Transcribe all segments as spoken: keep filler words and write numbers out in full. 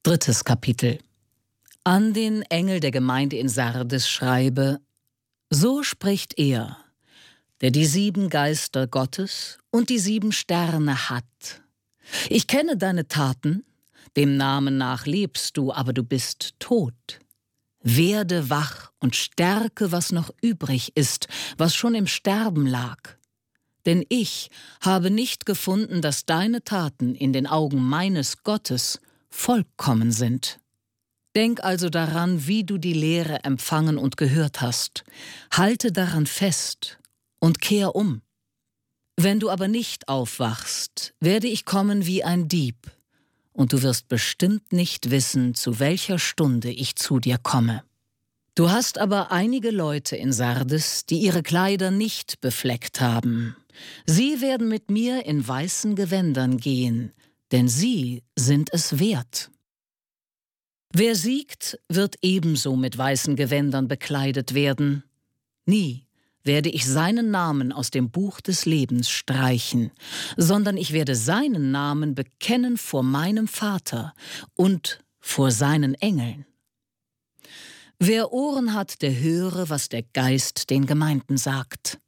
Drittes Kapitel. An den Engel der Gemeinde in Sardes schreibe: So spricht er, der die sieben Geister Gottes und die sieben Sterne hat. Ich kenne deine Taten, dem Namen nach lebst du, aber du bist tot. Werde wach und stärke, was noch übrig ist, was schon im Sterben lag. Denn ich habe nicht gefunden, dass deine Taten in den Augen meines Gottes vollkommen sind. Denk also daran, wie du die Lehre empfangen und gehört hast. Halte daran fest und kehr um. Wenn du aber nicht aufwachst, werde ich kommen wie ein Dieb, und du wirst bestimmt nicht wissen, zu welcher Stunde ich zu dir komme. Du hast aber einige Leute in Sardes, die ihre Kleider nicht befleckt haben. Sie werden mit mir in weißen Gewändern gehen, denn sie sind es wert. Wer siegt, wird ebenso mit weißen Gewändern bekleidet werden. Nie werde ich seinen Namen aus dem Buch des Lebens streichen, sondern ich werde seinen Namen bekennen vor meinem Vater und vor seinen Engeln. Wer Ohren hat, der höre, was der Geist den Gemeinden sagt.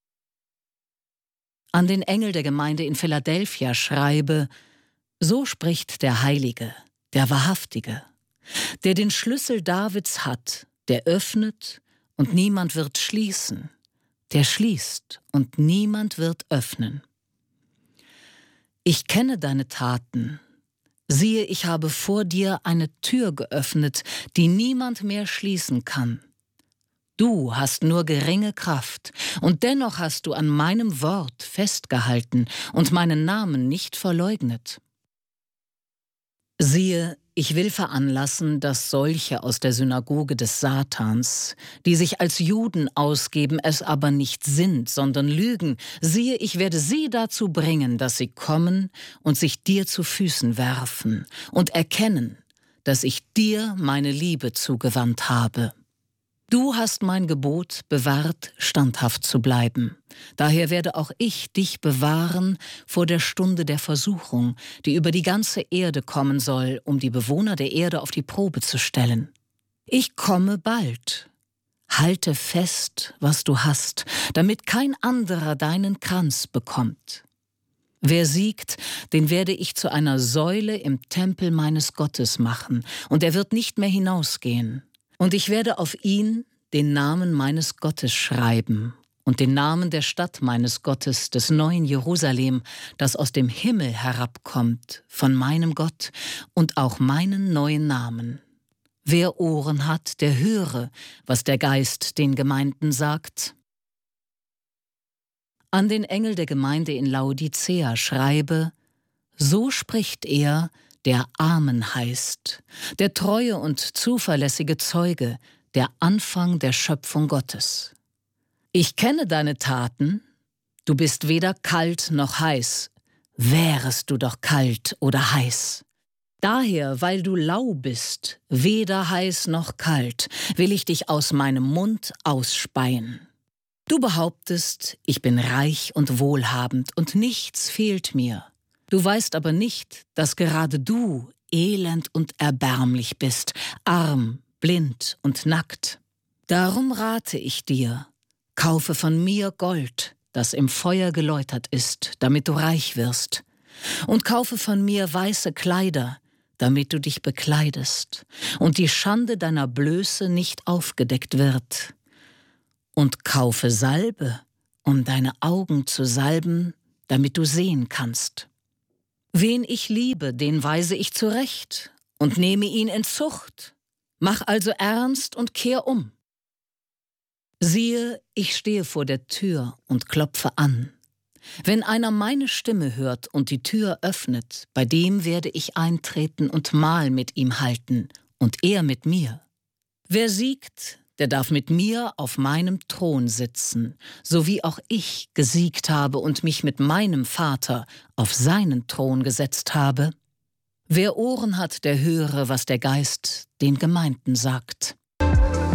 An den Engel der Gemeinde in Philadelphia schreibe: So spricht der Heilige, der Wahrhaftige, der den Schlüssel Davids hat, der öffnet und niemand wird schließen, der schließt und niemand wird öffnen. Ich kenne deine Taten. Siehe, ich habe vor dir eine Tür geöffnet, die niemand mehr schließen kann. Du hast nur geringe Kraft, und dennoch hast du an meinem Wort festgehalten und meinen Namen nicht verleugnet. Siehe, ich will veranlassen, dass solche aus der Synagoge des Satans, die sich als Juden ausgeben, es aber nicht sind, sondern lügen, siehe, ich werde sie dazu bringen, dass sie kommen und sich dir zu Füßen werfen und erkennen, dass ich dir meine Liebe zugewandt habe. Du hast mein Gebot bewahrt, standhaft zu bleiben. Daher werde auch ich dich bewahren vor der Stunde der Versuchung, die über die ganze Erde kommen soll, um die Bewohner der Erde auf die Probe zu stellen. Ich komme bald. Halte fest, was du hast, damit kein anderer deinen Kranz bekommt. Wer siegt, den werde ich zu einer Säule im Tempel meines Gottes machen, und er wird nicht mehr hinausgehen. Und ich werde auf ihn den Namen meines Gottes schreiben und den Namen der Stadt meines Gottes, des neuen Jerusalem, das aus dem Himmel herabkommt, von meinem Gott, und auch meinen neuen Namen. Wer Ohren hat, der höre, was der Geist den Gemeinden sagt. An den Engel der Gemeinde in Laodicea schreibe: So spricht er, der Amen heißt, der treue und zuverlässige Zeuge, der Anfang der Schöpfung Gottes. Ich kenne deine Taten, du bist weder kalt noch heiß, wärest du doch kalt oder heiß. Daher, weil du lau bist, weder heiß noch kalt, will ich dich aus meinem Mund ausspeien. Du behauptest, ich bin reich und wohlhabend und nichts fehlt mir. Du weißt aber nicht, dass gerade du elend und erbärmlich bist, arm, blind und nackt. Darum rate ich dir, kaufe von mir Gold, das im Feuer geläutert ist, damit du reich wirst, und kaufe von mir weiße Kleider, damit du dich bekleidest und die Schande deiner Blöße nicht aufgedeckt wird. Und kaufe Salbe, um deine Augen zu salben, damit du sehen kannst. Wen ich liebe, den weise ich zurecht und nehme ihn in Zucht. Mach also ernst und kehr um. Siehe, ich stehe vor der Tür und klopfe an. Wenn einer meine Stimme hört und die Tür öffnet, bei dem werde ich eintreten und Mahl mit ihm halten und er mit mir. Wer siegt, der darf mit mir auf meinem Thron sitzen, so wie auch ich gesiegt habe und mich mit meinem Vater auf seinen Thron gesetzt habe. Wer Ohren hat, der höre, was der Geist den Gemeinden sagt.